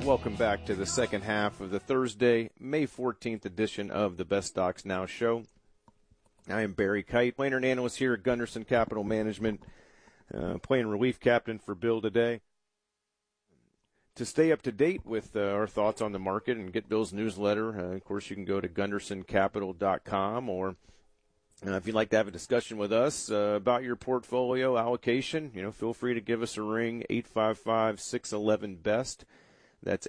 Welcome back to the second half of the Thursday, May 14th edition of the Best Stocks Now show. I am Barry Kite, planner analyst here at Gunderson Capital Management, playing relief captain for Bill today. To stay up to date with our thoughts on the market and get Bill's newsletter, of course, you can go to gundersoncapital.com, or if you'd like to have a discussion with us about your portfolio allocation, feel free to give us a ring, 855-611-BEST. That's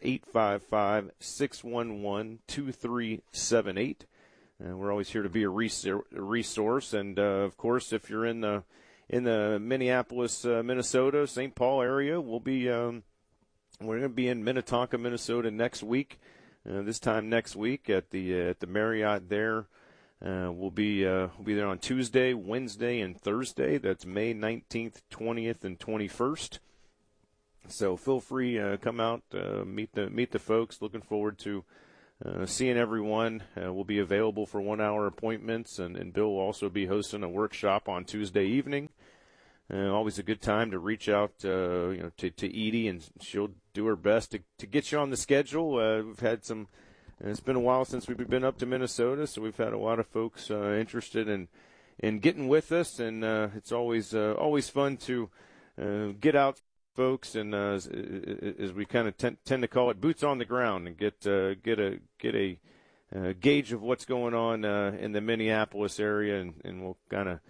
855-611-2378. We're always here to be a resource. And, of course, if you're in the Minneapolis, Minnesota, St. Paul area, we're going to be in Minnetonka, Minnesota next week. This time next week at the Marriott there. We'll be there on Tuesday, Wednesday, and Thursday. That's May 19th, 20th, and 21st. So feel free, come out, meet the folks. Looking forward to seeing everyone. We'll be available for 1-hour appointments, and Bill will also be hosting a workshop on Tuesday evening. Always a good time to reach out, to Edie, and she'll do her best to get you on the schedule. We've had some. It's been a while since we've been up to Minnesota, so we've had a lot of folks interested in getting with us, and it's always fun to get out, folks, and as we kind of tend to call it, boots on the ground, and get a gauge of what's going on in the Minneapolis area, and we'll kind of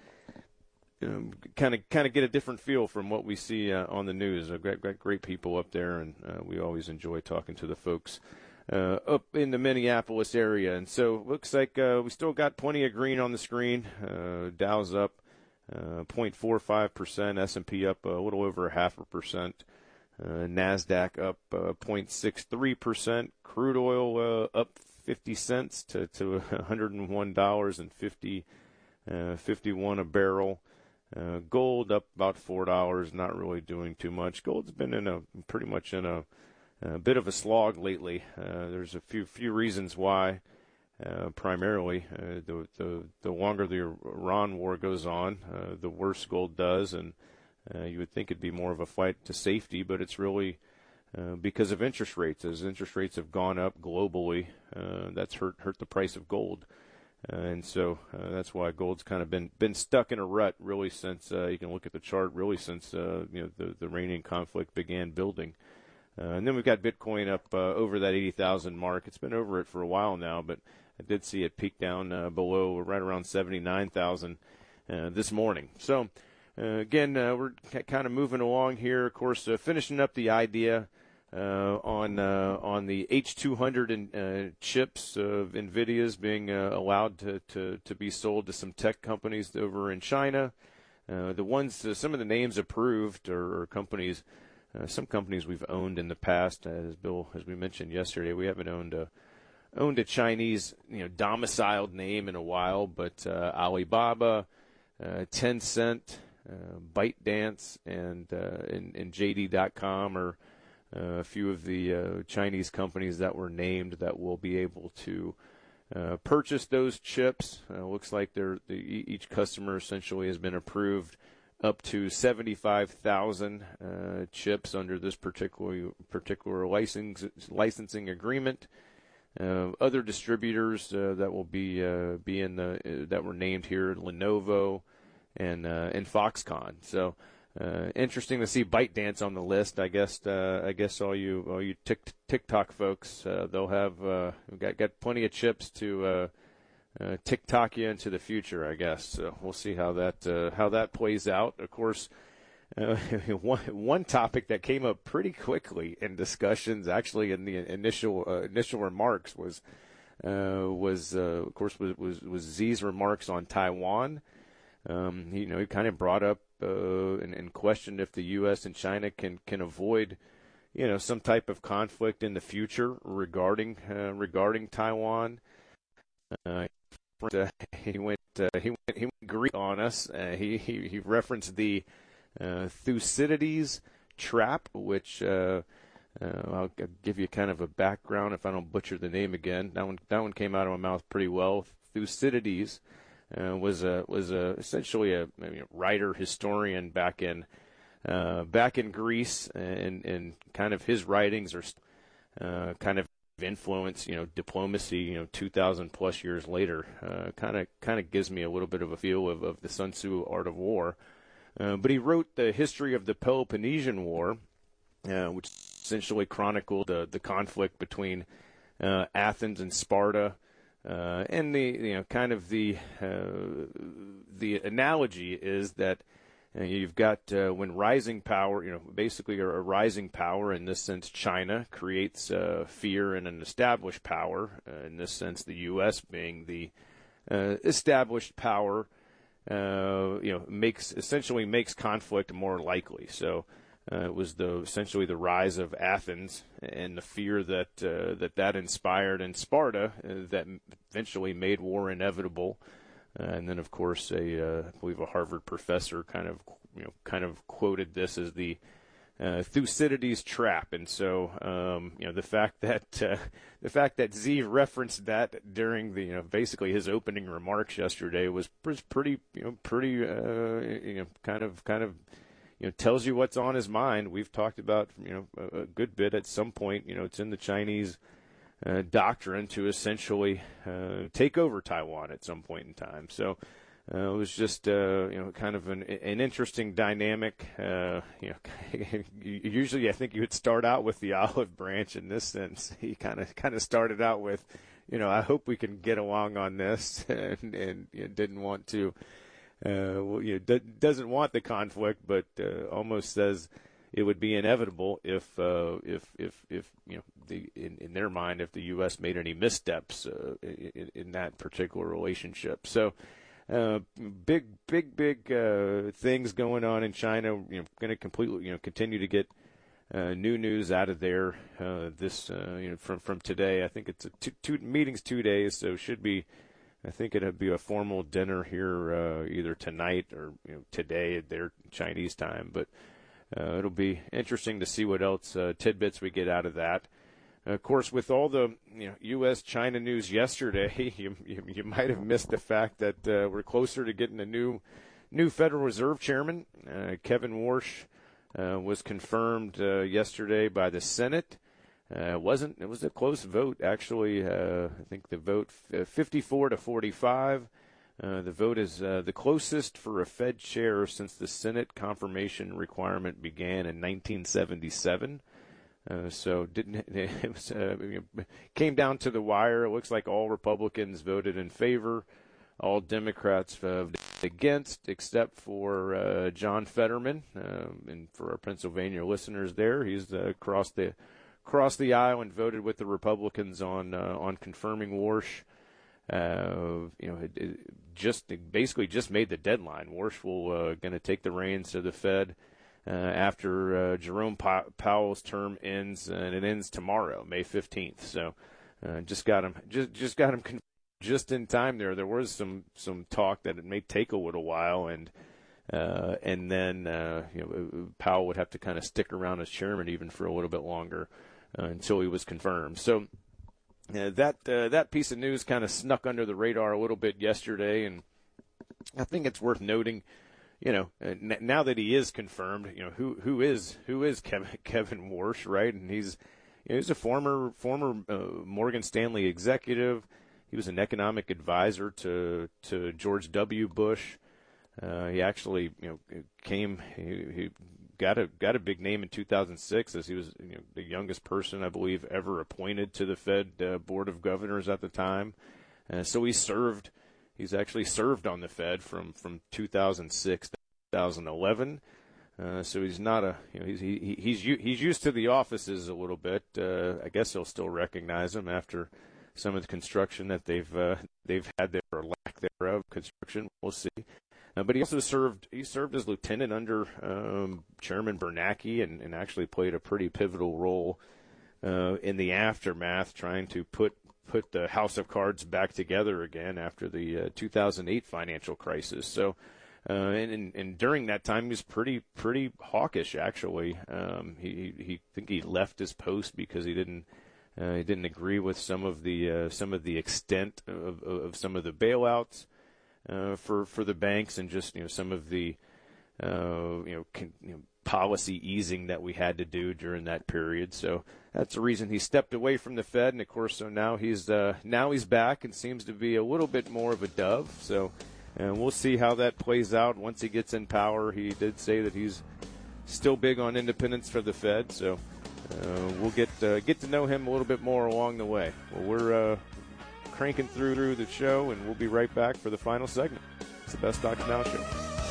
get a different feel from what we see on the news. Great people up there, and we always enjoy talking to the folks up in the Minneapolis area. And so it looks like we still got plenty of green on the screen. Dow's up 0.45%, S&P up a little over 0.5%, NASDAQ up 0.63%, crude oil up 50 cents to $101.51 a barrel. Gold up about $4, not really doing too much. Gold's been pretty much in a bit of a slog lately. There's a few reasons why. Primarily, the longer the Iran war goes on, the worse gold does, and you would think it'd be more of a fight to safety, but it's really because of interest rates. As interest rates have gone up globally, that's hurt the price of gold, and so that's why gold's kind of been stuck in a rut really since you can look at the chart really since the Iranian conflict began building. And then we've got Bitcoin up over that 80,000 mark. It's been over it for a while now, but I did see it peak down below right around 79,000 this morning. So, again, we're kind of moving along here. Of course, finishing up the idea on the H200 chips of NVIDIA's being allowed to be sold to some tech companies over in China. Some of the names approved are companies. Some companies we've owned in the past, as we mentioned yesterday. We haven't owned a Chinese, domiciled name in a while, but Alibaba, Tencent, ByteDance, and JD.com are a few of the Chinese companies that were named that will be able to purchase those chips. Looks like each customer essentially has been approved up to 75,000 chips under this particular licensing agreement. Other distributors that will be that were named here: Lenovo and Foxconn. So interesting to see ByteDance on the list. I guess all you TikTok folks, they'll have got plenty of chips to TikTok you into the future, I guess. So we'll see how that plays out. Of course, one topic that came up pretty quickly in discussions, actually in the initial remarks, was Xi's remarks on Taiwan. He kind of brought up and questioned if the U.S. and China can avoid some type of conflict in the future regarding Taiwan. He went Greek on us. He referenced the Thucydides trap, which I'll give you kind of a background if I don't butcher the name again. That one came out of my mouth pretty well. Thucydides was essentially a writer historian back in Greece, and kind of his writings are kind of influence, diplomacy, 2,000 plus years later, kind of gives me a little bit of a feel of the Sun Tzu Art of War. But he wrote the history of the Peloponnesian War, which essentially chronicled the conflict between Athens and Sparta. And the analogy is that you've got when rising power, basically a rising power, in this sense China, creates fear in an established power, in this sense the U.S. being the established power, makes conflict more likely. So it was essentially the rise of Athens and the fear that inspired in Sparta that eventually made war inevitable. And then, of course, I believe a Harvard professor kind of quoted this as the Thucydides trap. And so, the fact that Z referenced that during basically his opening remarks yesterday was pretty tells you what's on his mind. We've talked about a good bit at some point. It's in the Chinese doctrine to essentially take over Taiwan at some point in time. So it was just kind of an interesting dynamic. Usually I think you would start out with the olive branch. In this sense, he kind of started out with, I hope we can get along on this, and didn't want to. Doesn't want the conflict, but almost says it would be inevitable if in their mind, if the U.S. made any missteps in that particular relationship. So big things going on in China. Going to completely continue to get new news out of there. This from today. I think it's two meetings, 2 days, so should be. I think it'll be a formal dinner here either tonight or today at their Chinese time. But it'll be interesting to see what else tidbits we get out of that. Of course, with all the U.S.-China news yesterday, you might have missed the fact that we're closer to getting a new Federal Reserve chairman. Kevin Warsh was confirmed yesterday by the Senate. It was a close vote, actually. I think the vote 54-45. The vote is the closest for a Fed chair since the Senate confirmation requirement began in 1977. So came down to the wire. It looks like all Republicans voted in favor, all Democrats voted against, except for John Fetterman. And for our Pennsylvania listeners, there he's crossed the aisle and voted with the Republicans on confirming Warsh. It basically just made the deadline. Warsh will going to take the reins of the Fed after Jerome Powell's term ends, and it ends tomorrow, May 15th. So just got him just in time there. There was some talk that it may take a little while, and then Powell would have to kind of stick around as chairman even for a little bit longer until he was confirmed. So that piece of news kind of snuck under the radar a little bit yesterday, and I think it's worth noting. Now that he is confirmed, who is Kevin Warsh, right? And he's a former Morgan Stanley executive. He was an economic advisor to George W. Bush. He actually he got a big name in 2006 as he was the youngest person, I believe, ever appointed to the Fed Board of Governors at the time. So he's actually served on the Fed from 2006 to 2011. So he's not he's used to the offices a little bit. I guess he'll still recognize him after some of the construction that they've had there, or lack thereof construction. We'll see. But he also served as lieutenant under Chairman Bernanke, and actually played a pretty pivotal role in the aftermath, trying to put the House of Cards back together again after the 2008 financial crisis. So, and during that time, he was pretty hawkish. Actually, he left his post because he didn't agree with some of the extent of some of the bailouts for the banks, and just some of the policy easing that we had to do during that period. So that's the reason he stepped away from the Fed. And of course, so now he's back and seems to be a little bit more of a dove. So we'll see how that plays out once he gets in power. He did say that he's still big on independence for the Fed. So we'll get to know him a little bit more along the way. Well, we're cranking through the show, and we'll be right back for the final segment. It's the Best Dr. Now Show.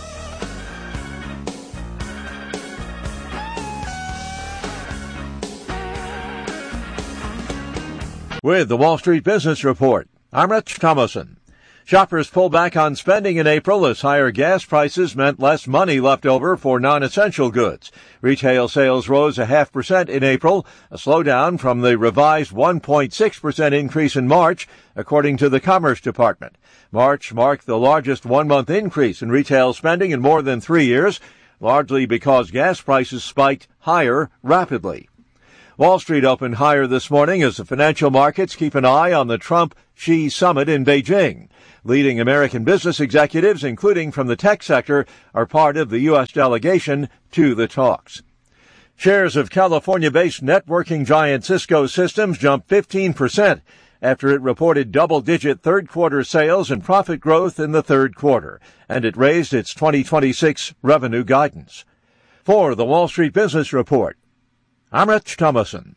With the Wall Street Business Report, I'm Rich Thomason. Shoppers pulled back on spending in April as higher gas prices meant less money left over for non-essential goods. Retail sales rose 0.5% in April, a slowdown from the revised 1.6% increase in March, according to the Commerce Department. March marked the largest one-month increase in retail spending in more than 3 years, largely because gas prices spiked higher rapidly. Wall Street opened higher this morning as the financial markets keep an eye on the Trump-Xi summit in Beijing. Leading American business executives, including from the tech sector, are part of the U.S. delegation to the talks. Shares of California-based networking giant Cisco Systems jumped 15% after it reported double-digit third-quarter sales and profit growth in the third quarter, and it raised its 2026 revenue guidance. For the Wall Street Business Report, I'm Rich Thomason.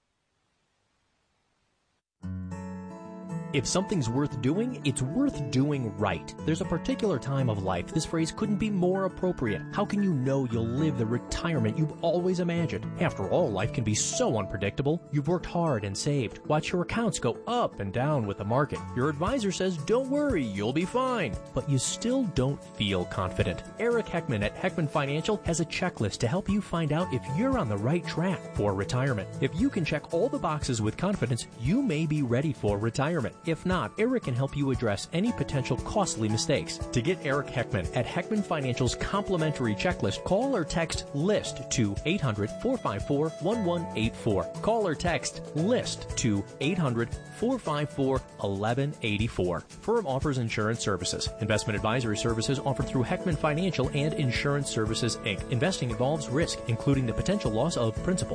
If something's worth doing, it's worth doing right. There's a particular time of life this phrase couldn't be more appropriate. How can you know you'll live the retirement you've always imagined? After all, life can be so unpredictable. You've worked hard and saved. Watch your accounts go up and down with the market. Your advisor says, don't worry, you'll be fine. But you still don't feel confident. Eric Heckman at Heckman Financial has a checklist to help you find out if you're on the right track for retirement. If you can check all the boxes with confidence, you may be ready for retirement. If not, Eric can help you address any potential costly mistakes. To get Eric Heckman at Heckman Financial's complimentary checklist, call or text LIST to 800-454-1184. Call or text LIST to 800-454-1184. Firm offers insurance services. Investment advisory services offered through Heckman Financial and Insurance Services, Inc. Investing involves risk, including the potential loss of principal.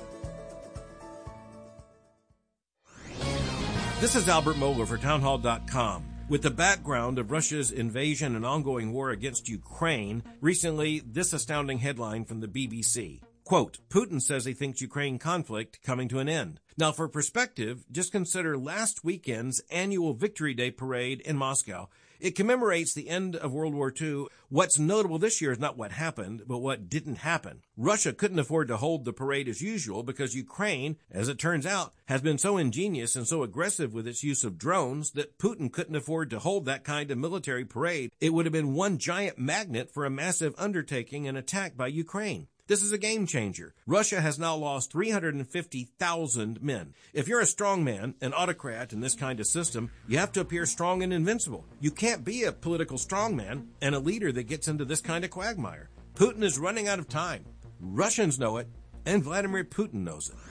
This is Albert Mohler for Townhall.com. With the background of Russia's invasion and ongoing war against Ukraine, recently this astounding headline from the BBC. Quote, Putin says he thinks Ukraine conflict coming to an end. Now, for perspective, just consider last weekend's annual Victory Day parade in Moscow. It commemorates the end of World War II. What's notable this year is not what happened, but what didn't happen. Russia couldn't afford to hold the parade as usual because Ukraine, as it turns out, has been so ingenious and so aggressive with its use of drones that Putin couldn't afford to hold that kind of military parade. It would have been one giant magnet for a massive undertaking and attack by Ukraine. This is a game changer. Russia has now lost 350,000 men. If you're a strong man, an autocrat in this kind of system, you have to appear strong and invincible. You can't be a political strongman and a leader that gets into this kind of quagmire. Putin is running out of time. Russians know it, and Vladimir Putin knows it.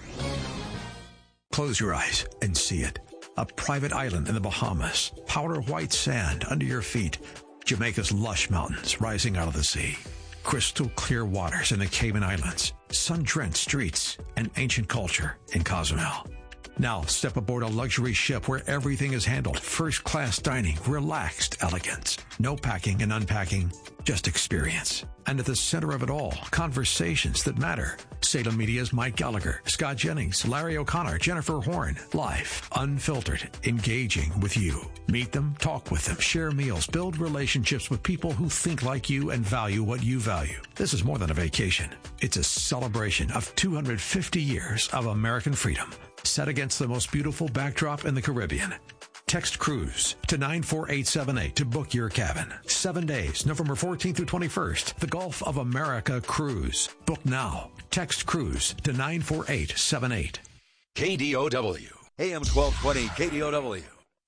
Close your eyes and see it. A private island in the Bahamas, powder white sand under your feet, Jamaica's lush mountains rising out of the sea. Crystal clear waters in the Cayman Islands, sun-drenched streets, and ancient culture in Cozumel. Now step aboard a luxury ship where everything is handled. First-class dining, relaxed elegance. No packing and unpacking, just experience. And at the center of it all, conversations that matter. Salem Media's Mike Gallagher, Scott Jennings, Larry O'Connor, Jennifer Horn. Live, unfiltered, engaging with you. Meet them, talk with them, share meals, build relationships with people who think like you and value what you value. This is more than a vacation. It's a celebration of 250 years of American freedom, set against the most beautiful backdrop in the Caribbean. Text cruise to 94878 to book your cabin. 7 days, November 14th through 21st. The Gulf of America Cruise. Book now. Text cruise to 94878. KDOW. AM 1220 KDOW.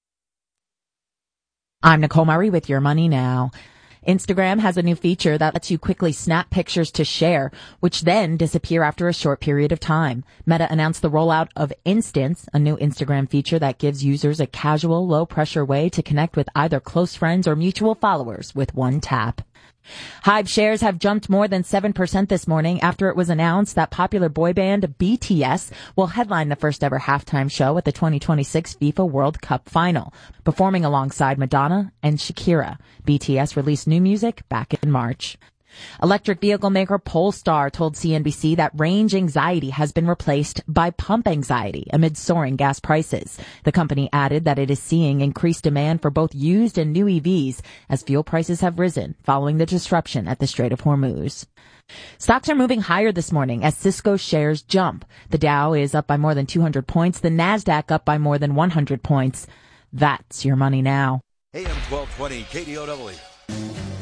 I'm Nicole Murray with Your Money Now. Instagram has a new feature that lets you quickly snap pictures to share, which then disappear after a short period of time. Meta announced the rollout of Instants, a new Instagram feature that gives users a casual, low-pressure way to connect with either close friends or mutual followers with one tap. Hybe shares have jumped more than 7% this morning after it was announced that popular boy band BTS will headline the first ever halftime show at the 2026 FIFA World Cup final, performing alongside Madonna and Shakira. BTS released new music back in March. Electric vehicle maker Polestar told CNBC that range anxiety has been replaced by pump anxiety amid soaring gas prices. The company added that it is seeing increased demand for both used and new EVs as fuel prices have risen following the disruption at the Strait of Hormuz. Stocks are moving higher this morning as Cisco shares jump. The Dow is up by more than 200 points, the Nasdaq up by more than 100 points. That's your money now. AM 1220 KDOW.